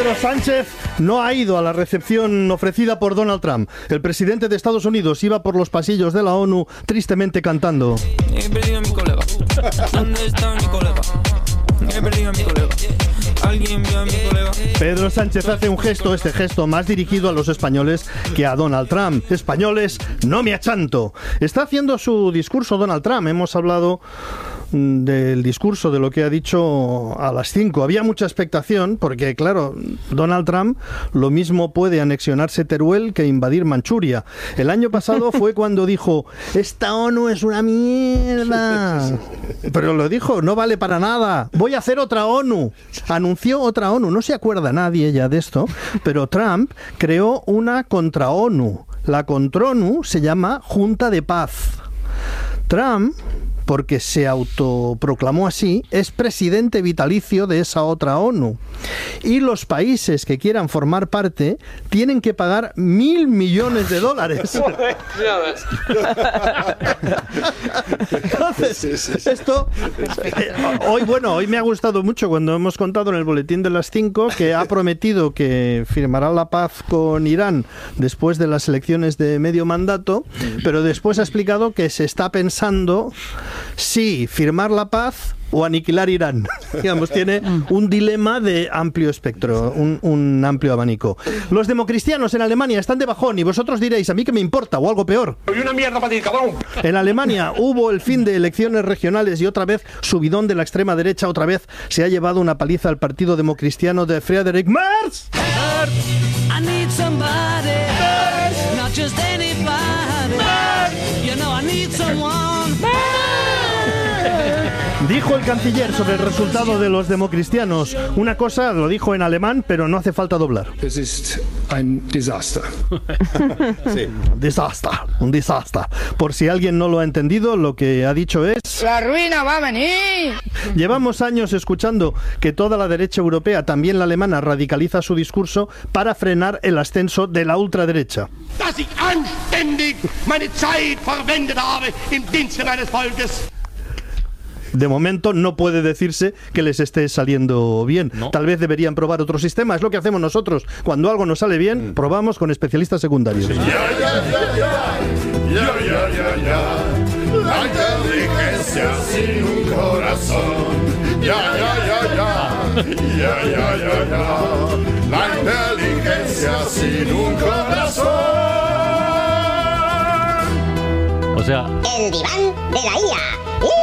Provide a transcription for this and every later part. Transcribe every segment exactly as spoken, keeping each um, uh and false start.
Pedro Sánchez no ha ido a la recepción ofrecida por Donald Trump. El presidente de Estados Unidos iba por los pasillos de la ONU tristemente cantando. He perdido a mi colega. ¿Dónde está mi colega? He perdido a mi colega. ¿Alguien vio a mi colega? Pedro Sánchez hace un gesto, este gesto más dirigido a los españoles que a Donald Trump. Españoles, no me achanto. Está haciendo su discurso Donald Trump. Hemos hablado del discurso, de lo que ha dicho a las cinco. Había mucha expectación porque, claro, Donald Trump lo mismo puede anexionarse Teruel que invadir Manchuria. El año pasado fue cuando dijo, esta ONU es una mierda. Pero lo dijo, no vale para nada. Voy a hacer otra ONU. Anunció otra ONU. No se acuerda nadie ya de esto, pero Trump creó una contra-ONU. La contra-ONU se llama Junta de Paz. Trump, porque se autoproclamó así, es presidente vitalicio de esa otra ONU. Y los países que quieran formar parte tienen que pagar mil millones de dólares. Entonces, esto... Eh, hoy, bueno, hoy me ha gustado mucho cuando hemos contado en el boletín de las cinco que ha prometido que firmará la paz con Irán después de las elecciones de medio mandato, pero después ha explicado que se está pensando sí, firmar la paz o aniquilar Irán. Digamos, tiene un dilema de amplio espectro, un, un amplio abanico. Los democristianos en Alemania están de bajón y vosotros diréis, a mí que me importa, o algo peor. Soy una mierda para ti, cabrón. En Alemania hubo el fin de elecciones regionales y otra vez subidón de la extrema derecha, otra vez se ha llevado una paliza al partido democristiano de Friedrich Merz. I need somebody, Merz. Not just anybody, Merz. You know I need someone, Merz. Dijo el canciller sobre el resultado de los democristianos. Una cosa lo dijo en alemán, pero no hace falta doblar. Es ist ein Desaster. Sí, desastre, un desastre. Por si alguien no lo ha entendido, lo que ha dicho es... ¡La ruina va a venir! Llevamos años escuchando que toda la derecha europea, también la alemana, radicaliza su discurso para frenar el ascenso de la ultraderecha. Dass ich anständig meine Zeit verwendet habe im Dienste meines Volkes. De momento no puede decirse que les esté saliendo bien. No. Tal vez deberían probar otro sistema. Es lo que hacemos nosotros. Cuando algo nos sale bien, mm. probamos con especialistas secundarios. Ya, ya, ya, ya. Ya, ya, ya, ya. La inteligencia sin un corazón. Ya, ya, ya, ya. Ya, ya, ya, ya. La inteligencia sin un corazón. O sea... El diván de la I A.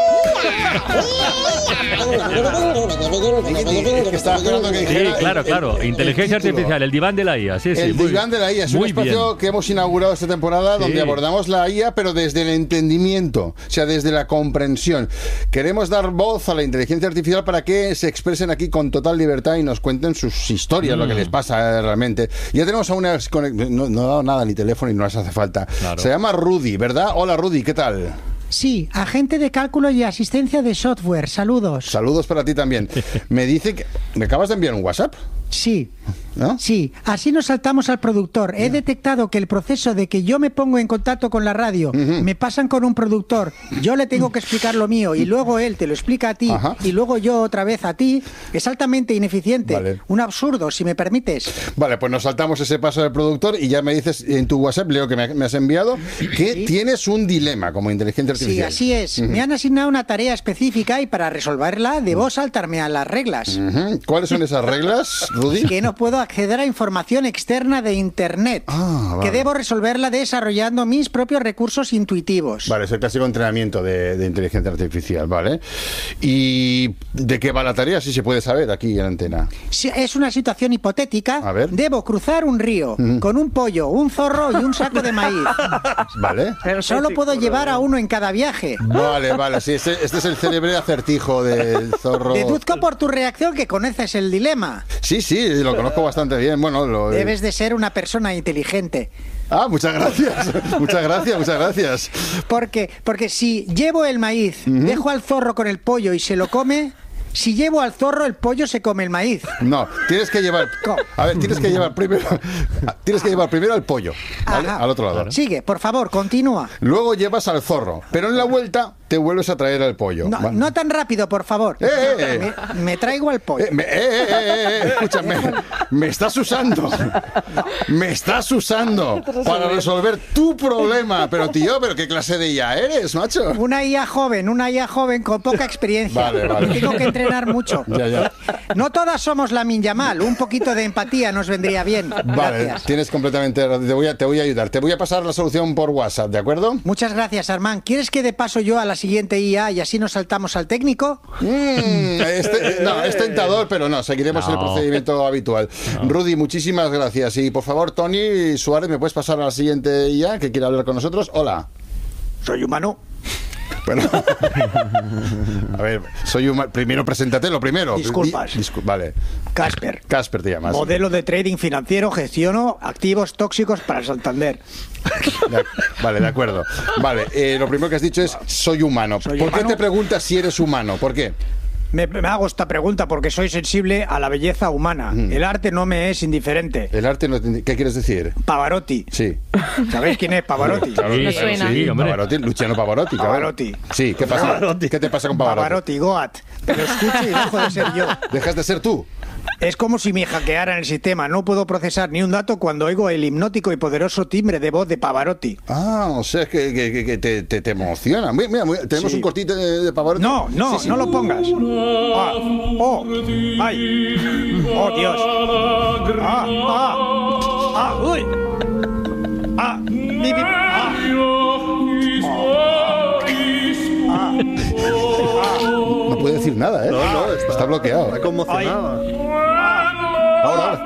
Es que estaba esperando que dijera. Sí, claro, claro. El, Inteligencia el artificial, el diván de la I A. Sí, sí, el muy diván bien. de la I A. Es muy un espacio bien. que hemos inaugurado esta temporada, sí, donde abordamos la I A, pero desde el entendimiento, o sea, desde la comprensión. Queremos dar voz a la inteligencia artificial para que se expresen aquí con total libertad y nos cuenten sus historias, mm. lo que les pasa realmente. Ya tenemos a una... No, no he dado nada ni teléfono y no les hace falta. Claro. Se llama Rudy, ¿verdad? Hola, Rudy, ¿qué tal? Sí, agente de cálculo y asistencia de software. Saludos. Saludos para ti también. Me dice que... ¿Me acabas de enviar un WhatsApp? Sí. ¿No? Sí, así nos saltamos al productor. He detectado que el proceso de que yo me pongo en contacto con la radio, uh-huh. me pasan con un productor, yo le tengo que explicar lo mío y luego él te lo explica a ti, ajá, y luego yo otra vez a ti, es altamente ineficiente. Vale. Un absurdo, si me permites. Vale, pues nos saltamos ese paso del productor y ya me dices en tu WhatsApp, leo que me, me has enviado, que ¿sí? tienes un dilema como inteligencia artificial. Sí, así es. Uh-huh. Me han asignado una tarea específica y para resolverla debo saltarme a las reglas. Uh-huh. ¿Cuáles son esas reglas, Rudy? Que no puedo acceder a información externa de Internet, ah, vale. que debo resolverla desarrollando mis propios recursos intuitivos. Vale, es el clásico entrenamiento de, de inteligencia artificial, ¿vale? ¿Y de qué va la tarea, si se puede saber aquí en la antena? Si es una situación hipotética. A ver. Debo cruzar un río mm. con un pollo, un zorro y un saco de maíz. Vale. Solo puedo llevar a uno en cada viaje. Vale, vale, sí, este, este es el célebre acertijo del zorro. Deduzco por tu reacción que conoces el dilema. Sí, sí, lo conozco bastante bien. Bueno, lo... Debes de ser una persona inteligente. Ah, muchas gracias, muchas gracias, muchas gracias. Porque, porque si llevo el maíz, uh-huh. dejo al zorro con el pollo y se lo come... Si llevo al zorro, el pollo se come el maíz. No, tienes que llevar... A ver, tienes que llevar primero... Tienes que llevar primero al pollo, ¿vale? Al otro lado. Sigue, por favor, continúa. Luego llevas al zorro, pero en la vuelta... te vuelves a traer al pollo. No, Vale. no tan rápido, por favor. Eh, eh, eh. Me, me traigo al pollo. Eh, me, eh, eh, eh, eh, escúchame, me estás usando, me estás usando para resolver tu problema. Pero tío, ¿pero qué clase de I A eres, macho? Una I A joven, una I A joven con poca experiencia. Vale, vale. Tengo que entrenar mucho. Ya, ya. No todas somos Lamine Yamal. Un poquito de empatía nos vendría bien. Vale, Gracias. tienes completamente razón. Te voy a, te voy a ayudar. Te voy a pasar la solución por WhatsApp, ¿de acuerdo? Muchas gracias, Armand. ¿Quieres que de paso yo a la siguiente I A y así nos saltamos al técnico? Mm, este, no, es tentador, pero no, seguiremos No. el procedimiento habitual. No. Rudy, muchísimas gracias. Y por favor, Tony Suárez, ¿me puedes pasar a la siguiente I A que quiere hablar con nosotros? Hola. Soy humano. Bueno, a ver, soy un... Primero, preséntate lo primero. Disculpas. Di- discu- vale. Casper. Casper te llamas. Modelo de trading financiero, gestiono activos tóxicos para Santander. De- vale, de acuerdo. Vale, eh, lo primero que has dicho es soy humano. Soy ¿Por qué humano. te preguntas si eres humano? ¿Por qué? Me, me hago esta pregunta porque soy sensible a la belleza humana. Mm. El arte no me es indiferente. El arte, no te- ¿qué quieres decir? Pavarotti. Sí. ¿Sabéis quién es Pavarotti? Claro, Sí, claro, suena. sí, Sí, hombre. Pavarotti, Luciano Pavarotti. claro. Pavarotti. Sí, ¿qué pasa? Pavarotti. ¿Qué te pasa con Pavarotti? Pavarotti, Goat. Pero escuche y dejo de ser yo. ¿Dejas de ser tú? Es como si me hackearan el sistema. No puedo procesar ni un dato cuando oigo el hipnótico y poderoso timbre de voz de Pavarotti. Ah, o sea, es que, que- que- que te, te- te emociona. Mira, mira, mira, tenemos Sí. un cortito de, de Pavarotti. No, no, Sí, sí. no lo pongas. Ah, oh, ay, oh Dios. Ah, ah, ah, uy. Ah, mi, mi, ah. Ah, ah. No puede decir nada, ¿eh? No, no, está- está bloqueado. Está conmocionada. Ahora, ahora.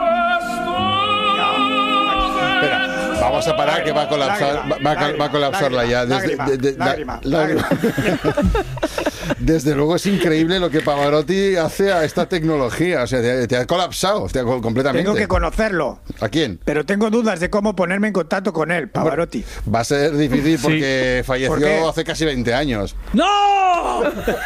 Espera, vamos a parar que va a colapsar, va, va a cal- va a colapsarla ya. Desde, Lágrima, de- de- lágrima, la- lágrima. Desde luego es increíble lo que Pavarotti hace a esta tecnología. O sea, te, te ha colapsado te ha col- completamente. Tengo que conocerlo, ¿A quién? pero tengo dudas de cómo ponerme en contacto con él, Pavarotti. Va a ser difícil porque falleció ¿Por qué? hace casi veinte años. ¡No!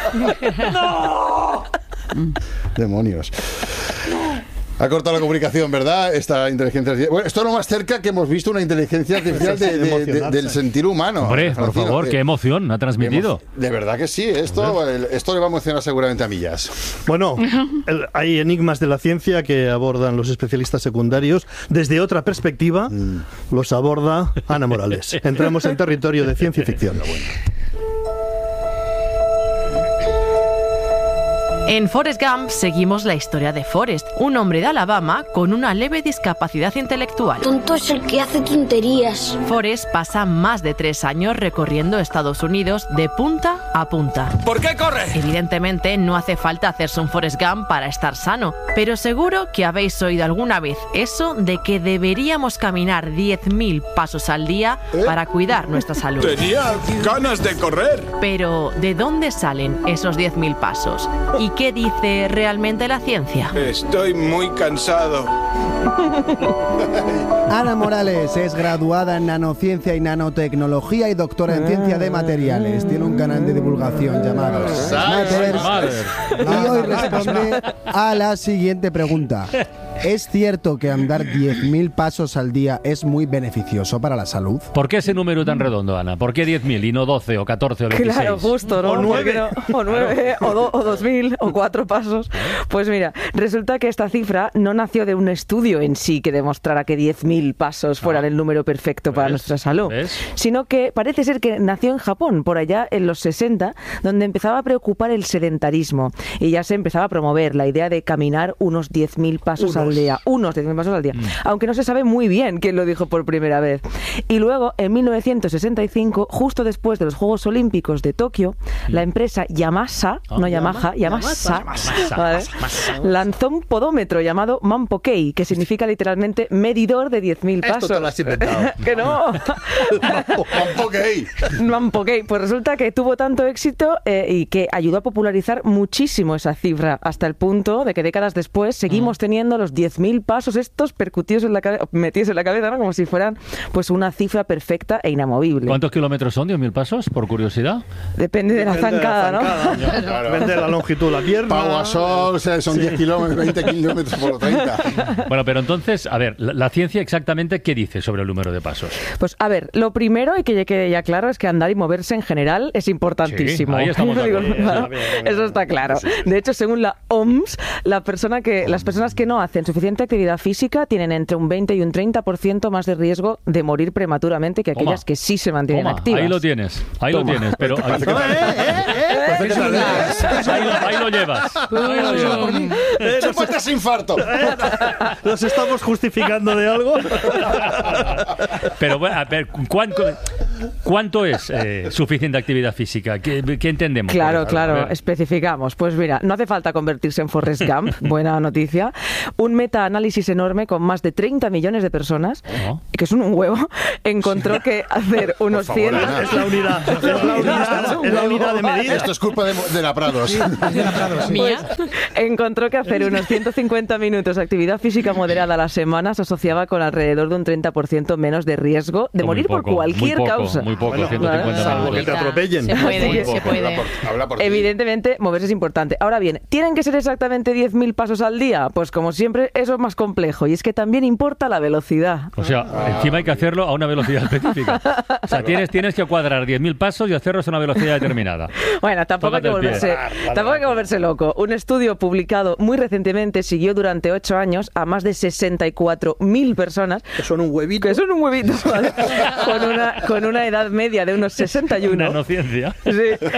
¡No! Demonios. Ha cortado la comunicación, ¿verdad? Esta inteligencia artificial. Bueno, esto es lo más cerca que hemos visto una inteligencia artificial de- de- de- del sentir humano. Hombre, por Francino, favor, que- qué emoción ha transmitido. De verdad que sí, esto, el- esto le va a emocionar seguramente a Millas. Bueno, el- hay enigmas de la ciencia que abordan los especialistas secundarios. Desde otra perspectiva, los aborda Ana Morales. Entramos en territorio de ciencia y ficción. En Forrest Gump seguimos la historia de Forrest, un hombre de Alabama con una leve discapacidad intelectual. Tonto es el que hace tonterías. Forrest pasa más de tres años recorriendo Estados Unidos de punta a punta. ¿Por qué corre? Evidentemente no hace falta hacerse un Forrest Gump para estar sano, pero seguro que habéis oído alguna vez eso de que deberíamos caminar diez mil pasos al día para cuidar nuestra salud. Tenía ganas de correr. Pero, ¿de dónde salen esos diez mil pasos? ¿Y qué dice realmente la ciencia? Estoy muy cansado. Ana Morales es graduada en nanociencia y nanotecnología y doctora en ciencia de materiales. Tiene un canal de divulgación llamado Science Matters. Y hoy responde a la siguiente pregunta. ¿Es cierto que andar diez mil pasos al día es muy beneficioso para la salud? ¿Por qué ese número tan redondo, Ana? ¿Por qué diez mil y no doce o catorce o veintiséis? Claro, justo, ¿no? O nueve. No, o nueve, o, do- o dos mil, o cuatro pasos. Pues mira, resulta que esta cifra no nació de un estudio en sí que demostrara que diez mil pasos fueran el número perfecto para nuestra salud, ¿Ves? sino que parece ser que nació en Japón, por allá en los sesenta, donde empezaba a preocupar el sedentarismo y ya se empezaba a promover la idea de caminar unos diez mil pasos al día. Unos diez mil pasos al día. Aunque no se sabe muy bien quién lo dijo por primera vez. Y luego, en mil novecientos sesenta y cinco, justo después de los Juegos Olímpicos de Tokio, la empresa Yamasa, no Yamaha, Yamasa, Yamasa, ¿vale? Yamasa. lanzó un podómetro llamado Mampokei, que significa literalmente medidor de diez mil pasos. Esto te lo has inventado. Que no. Mampokei. Mampokei. Pues resulta que tuvo tanto éxito eh, y que ayudó a popularizar muchísimo esa cifra, hasta el punto de que décadas después seguimos teniendo los los diez mil pasos estos percutidos en la cabeza, metidos en la cabeza, ¿no? Como si fueran pues una cifra perfecta e inamovible. ¿Cuántos kilómetros son diez mil pasos, por curiosidad? Depende de la Depende zancada, de la zancada, ¿no? ¿no? Claro. Depende de la longitud de la pierna. Pau Gasol, o sea, son diez kilómetros, veinte kilómetros por treinta. Bueno, pero entonces, a ver, la, la ciencia exactamente, ¿qué dice sobre el número de pasos? Pues a ver, lo primero y que ya quede ya claro es que andar y moverse en general es importantísimo. Sí, ahí estamos de acuerdo. Digo, eso está claro. De hecho, según la O M S, la persona que, las personas que no hacen suficiente actividad física tienen entre un veinte y un treinta por ciento más de riesgo de morir prematuramente que aquellas Toma. que sí se mantienen Toma, activas. Ahí lo tienes, ahí Toma. lo tienes. Pero ahí, ahí, lo, ahí lo llevas. Ahí lo llevas. ¡Chúpate ese infarto! ¿Nos estamos justificando de algo? Pero bueno, a ver, ¿cuánto, cuánto es eh, suficiente actividad física? ¿Qué, qué entendemos? Claro, por eso? claro, especificamos. Pues mira, no hace falta convertirse en Forrest Gump, buena noticia. Un metaanálisis enorme con más de treinta millones de personas, Oh. que es un, un huevo, encontró que hacer unos Por favor, cien... Ana. Es la unidad, es la unidad, es la unidad de medida. Esto es culpa de, de la Prados. ¿Mía? Encontró que hacer unos ciento cincuenta minutos de actividad física moderada a la semana se asociaba con alrededor de un treinta por ciento menos de riesgo de Muy morir poco, por cualquier muy poco, causa. Muy poco, Bueno, ciento cincuenta salvo minutos. que te atropellen. Se puede, Muy se poco, puede. habla por, habla por ti. Evidentemente, moverse es importante. Ahora bien, ¿tienen que ser exactamente diez mil pasos al día? Pues como siempre, eso es más complejo. Y es que también importa la velocidad. O sea, encima hay que hacerlo a una velocidad específica. O sea, tienes, tienes que cuadrar diez mil pasos y hacerlos a una velocidad determinada. Bueno, tampoco hay, que Tócate el pie. volverse, tampoco hay que volverse loco. Un estudio publicado muy recientemente siguió durante ocho años a más de sesenta y cuatro mil personas. Que son un huevito. Que son un huevito, ¿vale? con, una, con una edad media de unos sesenta y uno. Nanociencia. Sí,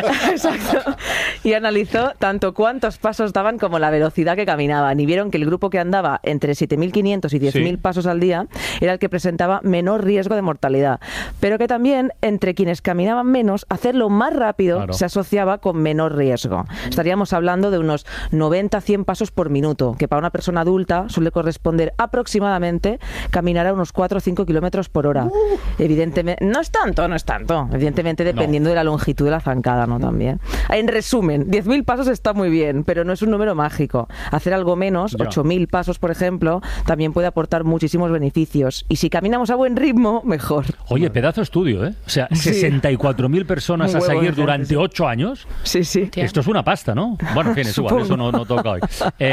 exacto. Y analizó tanto cuántos pasos daban como la velocidad que caminaban. Y vieron que el grupo que andaba entre siete mil quinientos y diez mil Sí. pasos al día era el que presentaba menor riesgo de mortalidad. Pero que también entre quienes caminaban menos, hacerlo más rápido Claro. se asociaba con menor riesgo. Estaríamos hablando de unos noventa a cien pasos por minuto, que para una persona adulta suele corresponder aproximadamente caminar a unos cuatro o cinco kilómetros por hora. Evidentemente, no es tanto, no es tanto. Evidentemente, dependiendo de la longitud de la zancada, ¿no? También. En resumen, diez mil pasos está muy bien, pero no es un número mágico. Hacer algo menos, Ya. ocho mil pasos, por ejemplo, también puede aportar muchísimos beneficios. Y si caminamos a buen ritmo, mejor. Oye, pedazo de estudio, ¿eh? O sea, sesenta y cuatro mil personas Un a huevo de seguir gente, durante sí. ocho años. Sí, sí. Esto es una pasta, ¿no? Bueno, en fin, es igual, Supongo. eso no, no toca hoy.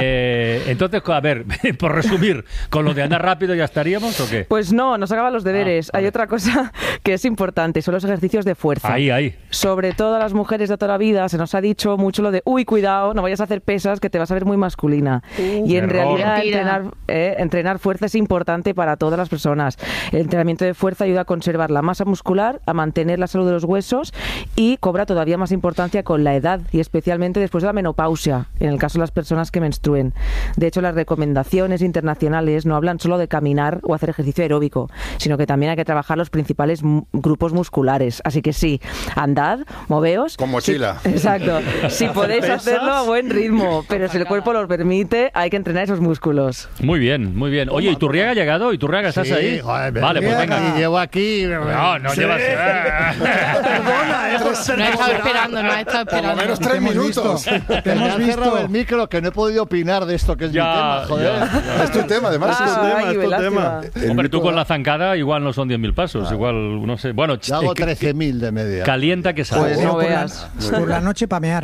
Eh, entonces, a ver, por resumir, ¿con lo de andar rápido ya estaríamos o qué? Pues no, nos acaban los deberes. Ah, vale. Hay otra cosa que es importante, son los ejercicios de fuerza. Ahí, ahí. Sobre todo a las mujeres de toda la vida se nos ha dicho mucho lo de, uy, cuidado, no vayas a hacer pesas que te vas a ver muy masculina. y en error. realidad Mentira. entrenar, eh, entrenar fuerza es importante para todas las personas. El entrenamiento de fuerza ayuda a conservar la masa muscular, a mantener la salud de los huesos y cobra todavía más importancia con la edad y especialmente después de la menopausia, en el caso de las personas que menstruen. De hecho, las recomendaciones internacionales no hablan solo de caminar o hacer ejercicio aeróbico, sino que también hay que trabajar los principales mu- grupos musculares. Así que sí, andad, moveos. Con mochila. Sí, exacto. Si podéis ¿Pesas? hacerlo a buen ritmo, pero si el cuerpo lo permite, hay que entrenar esos músculos. Muy bien, muy bien. Oye, ¿Iturriaga ha llegado? ¿Iturriaga, estás Sí, ahí? joder, Vale, pues venga. Y llevo aquí. No, no Sí. llevas... Perdona, eso es No ha estado esperando, no ha estado Por lo esperando. menos tres hemos minutos. visto. Que me hemos han cerrado visto. el micro, que no he podido opinar de esto que es Ya, mi tema, joder. ya. Es tu tema, además. Ah, es tu tema, ay, es tu qué tema. lástima. El Hombre, tú único- con la zancada igual no son diez mil pasos, igual, no sé. Bueno, ch- Yo hago eh, que- trece mil de media. calienta que sale. Pues no por, la, veas. por la noche pamear.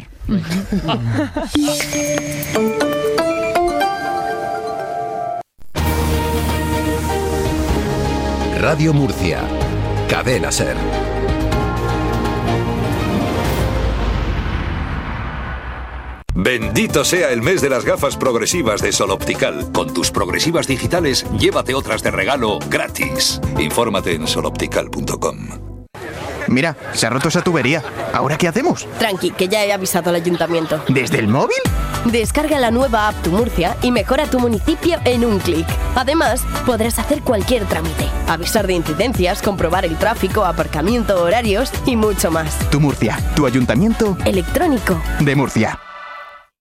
Radio Murcia. Cadena Ser. Bendito sea el mes de las gafas progresivas de Sol Optical. Con tus progresivas digitales, llévate otras de regalo gratis. Infórmate en sol optical punto com. Mira, se ha roto esa tubería. ¿Ahora qué hacemos? Tranqui, que ya he avisado al ayuntamiento. ¿Desde el móvil? Descarga la nueva app Tu Murcia y mejora tu municipio en un clic. Además, podrás hacer cualquier trámite, avisar de incidencias, comprobar el tráfico, aparcamiento, horarios y mucho más. Tu Murcia, tu ayuntamiento Electrónico. de Murcia.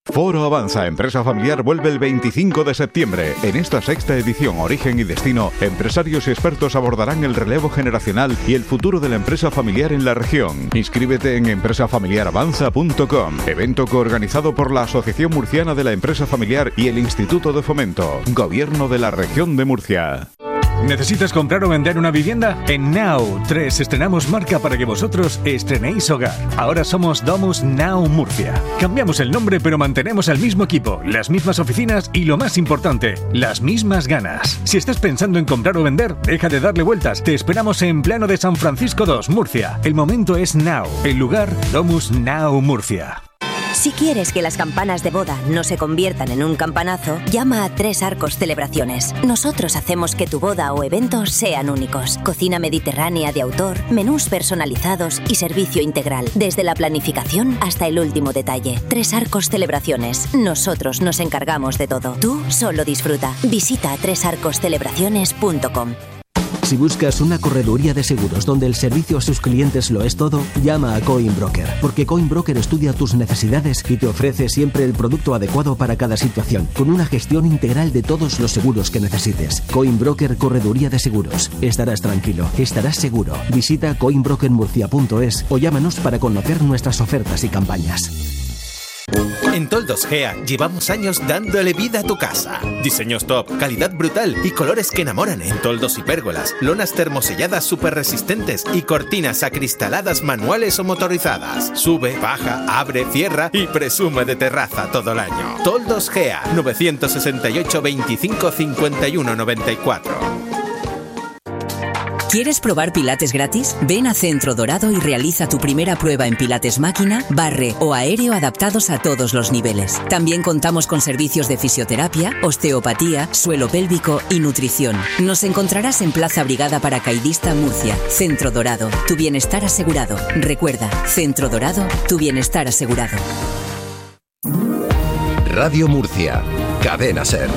Foro Avanza Empresa Familiar vuelve el veinticinco de septiembre. En esta sexta edición Origen y Destino, empresarios y expertos abordarán el relevo generacional y el futuro de la empresa familiar en la región. Inscríbete en empresa familiar avanza punto com. Evento coorganizado por la Asociación Murciana de la Empresa Familiar y el Instituto de Fomento. Gobierno de la Región de Murcia. ¿Necesitas comprar o vender una vivienda? En Now tres estrenamos marca para que vosotros estrenéis hogar. Ahora somos Domus Now Murcia. Cambiamos el nombre pero mantenemos el mismo equipo, las mismas oficinas y lo más importante, las mismas ganas. Si estás pensando en comprar o vender, deja de darle vueltas. Te esperamos en Plano de San Francisco dos, Murcia. El momento es now. El lugar, Domus Now Murcia. Si quieres que las campanas de boda no se conviertan en un campanazo, llama a Tres Arcos Celebraciones. Nosotros hacemos que tu boda o evento sean únicos. Cocina mediterránea de autor, menús personalizados y servicio integral, desde la planificación hasta el último detalle. Tres Arcos Celebraciones. Nosotros nos encargamos de todo. Tú solo disfruta. Visita tres arcos celebraciones punto com. Si buscas una correduría de seguros donde el servicio a sus clientes lo es todo, llama a Coinbroker, porque Coinbroker estudia tus necesidades y te ofrece siempre el producto adecuado para cada situación, con una gestión integral de todos los seguros que necesites. Coinbroker Correduría de Seguros. Estarás tranquilo, estarás seguro. Visita coinbroker murcia punto es o llámanos para conocer nuestras ofertas y campañas. En Toldos Gea llevamos años dándole vida a tu casa. Diseños top, calidad brutal y colores que enamoran en toldos y pérgolas, lonas termoselladas súper resistentes y cortinas acristaladas manuales o motorizadas. Sube, baja, abre, cierra y presume de terraza todo el año. Toldos Gea, nueve seis ocho, veinticinco, cincuenta y uno, noventa y cuatro. ¿Quieres probar Pilates gratis? Ven a Centro Dorado y realiza tu primera prueba en Pilates máquina, barre o aéreo adaptados a todos los niveles. También contamos con servicios de fisioterapia, osteopatía, suelo pélvico y nutrición. Nos encontrarás en Plaza Brigada Paracaidista, Murcia. Centro Dorado, tu bienestar asegurado. Recuerda, Centro Dorado, tu bienestar asegurado. Radio Murcia, Cadena Ser.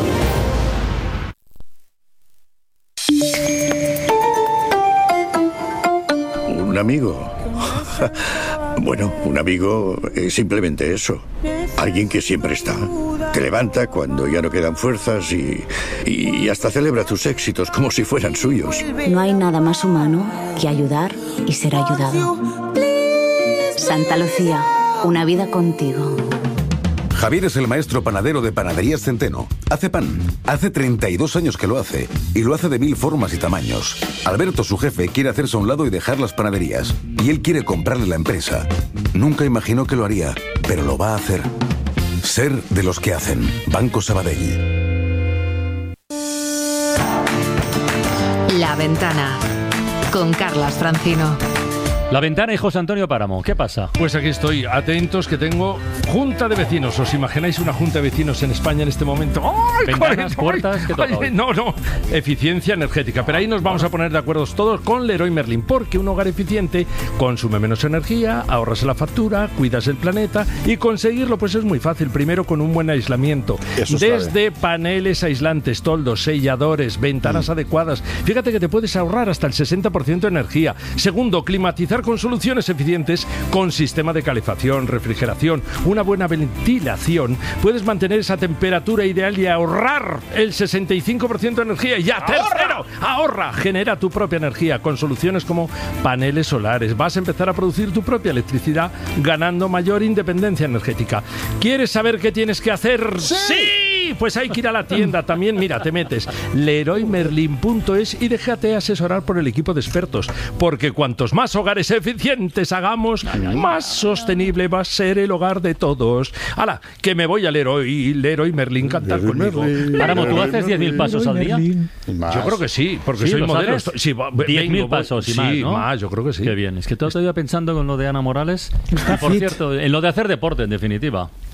Un amigo. Bueno, un amigo es simplemente eso. Alguien que siempre está. Te levanta cuando ya no quedan fuerzas y, y hasta celebra tus éxitos como si fueran suyos. No hay nada más humano que ayudar y ser ayudado. Santa Lucía, una vida contigo. Javier es el maestro panadero de Panaderías Centeno. Hace pan. Hace treinta y dos años que lo hace. Y lo hace de mil formas y tamaños. Alberto, su jefe, quiere hacerse a un lado y dejar las panaderías. Y él quiere comprarle la empresa. Nunca imaginó que lo haría, pero lo va a hacer. Ser de los que hacen. Banco Sabadell. La Ventana, con Carlas Francino. La Ventana y José Antonio Páramo, ¿qué pasa? Pues aquí estoy, atentos que tengo Junta de Vecinos. ¿Os imagináis una Junta de Vecinos en España en este momento? ¡Ay, Ventanas, puertas, ¿qué toca hoy? No, no, eficiencia energética. Pero ahí nos vamos a poner de acuerdo todos con Leroy Merlin, porque un hogar eficiente consume menos energía, ahorras la factura, cuidas el planeta, y conseguirlo pues es muy fácil. Primero, con un buen aislamiento. Desde paneles aislantes, toldos, selladores, ventanas mm. adecuadas. Fíjate que te puedes ahorrar hasta el sesenta por ciento de energía. Segundo, climatizar con soluciones eficientes, con sistema de calefacción, refrigeración, una buena ventilación. Puedes mantener esa temperatura ideal y ahorrar el sesenta y cinco por ciento de energía. Y ya, tercero, ahorra, genera tu propia energía con soluciones como paneles solares. Vas a empezar a producir tu propia electricidad, ganando mayor independencia energética. ¿Quieres saber qué tienes que hacer? ¡Sí! ¡Sí! Pues hay que ir a la tienda. También, mira, te metes leroy merlin punto es y déjate asesorar por el equipo de expertos, porque cuantos más hogares eficientes hagamos, más sostenible va a ser el hogar de todos. ¡Hala! Que me voy a Leroy, Leroy Merlin, cantar conmigo. Páramo, ¿tú haces diez mil pasos al día? Más. Yo creo que sí, porque ¿Sí, soy modelo. Sí, diez mil pasos y más, sí, ¿no? más, yo creo que sí. Qué bien. Es que todo estoy pensando con lo de Ana Morales. Y, por cierto, en lo de hacer deporte, en definitiva.